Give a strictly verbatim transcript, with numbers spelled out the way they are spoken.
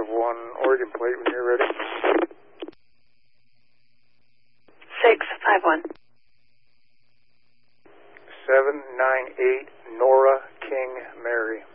five one, Oregon plate when you're ready. six five one. seven nine eight, Nora King Mary.